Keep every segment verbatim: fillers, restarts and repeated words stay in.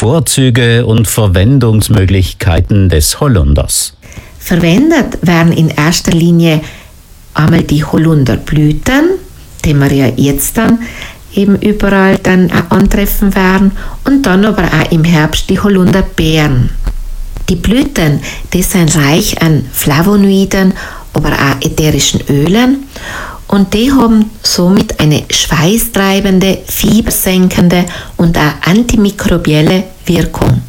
Vorzüge und Verwendungsmöglichkeiten des Holunders. Verwendet werden in erster Linie einmal die Holunderblüten, die wir ja jetzt dann eben überall dann auch antreffen werden, und dann aber auch im Herbst die Holunderbeeren. Die Blüten, die sind reich an Flavonoiden, aber auch ätherischen Ölen, und die haben somit eine schweißtreibende, fiebersenkende und auch antimikrobielle Wirkung.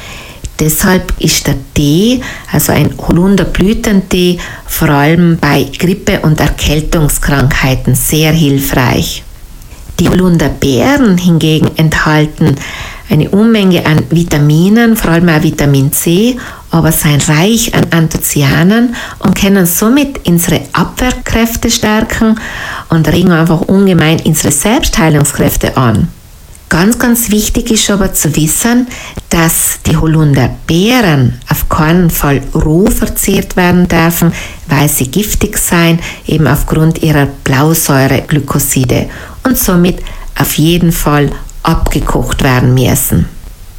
Deshalb ist der Tee, also ein Holunderblütentee, vor allem bei Grippe- und Erkältungskrankheiten sehr hilfreich. Die Holunderbeeren hingegen enthalten eine Unmenge an Vitaminen, vor allem auch Vitamin C, aber sind reich an Anthocyanen und können somit unsere Abwehrkräfte stärken und regen einfach ungemein unsere Selbstheilungskräfte an. Ganz, ganz wichtig ist aber zu wissen, dass die Holunderbeeren auf keinen Fall roh verzehrt werden dürfen, weil sie giftig sein, eben aufgrund ihrer Blausäureglykoside, und somit auf jeden Fall abgekocht werden müssen.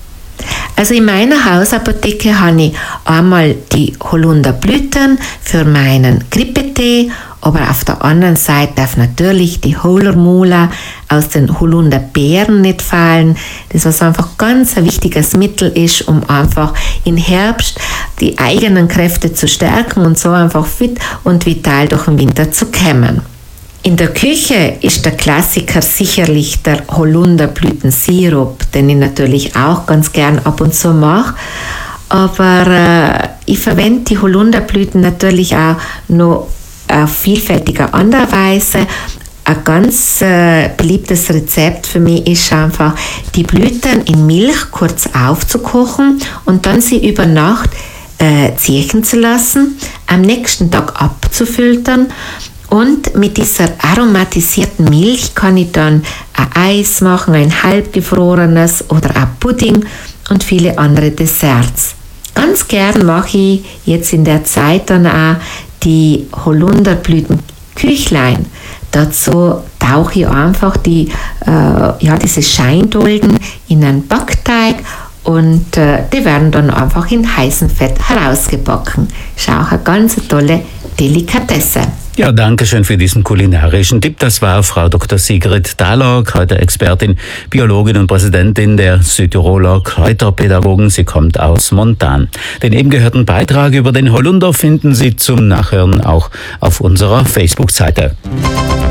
Also in meiner Hausapotheke habe ich einmal die Holunderblüten für meinen Grippetee, aber auf der anderen Seite darf natürlich die Hohlermula aus den Holunderbeeren nicht fallen. Das was einfach ganz ein wichtiges Mittel ist, um einfach im Herbst die eigenen Kräfte zu stärken und so einfach fit und vital durch den Winter zu kommen. In der Küche ist der Klassiker sicherlich der Holunderblütensirup, den ich natürlich auch ganz gern ab und zu mache. Aber äh, ich verwende die Holunderblüten natürlich auch noch auf vielfältiger andere Weise. Ein ganz äh, beliebtes Rezept für mich ist einfach, die Blüten in Milch kurz aufzukochen und dann sie über Nacht äh, ziehen zu lassen, am nächsten Tag abzufiltern. Und mit dieser aromatisierten Milch kann ich dann ein Eis machen, ein halbgefrorenes oder ein Pudding und viele andere Desserts. Ganz gern mache ich jetzt in der Zeit dann auch die Holunderblütenküchlein. Dazu tauche ich einfach die, äh, ja, diese Scheindolden in einen Backteig und äh, die werden dann einfach in heißem Fett herausgebacken. Ist auch eine ganz tolle Delikatesse. Ja, danke schön für diesen kulinarischen Tipp. Das war Frau Doktor Sigrid Dahlog, heute Expertin, Biologin und Präsidentin der Südtiroler Kräuterpädagogen. Sie kommt aus Montan. Den eben gehörten Beitrag über den Holunder finden Sie zum Nachhören auch auf unserer Facebook-Seite.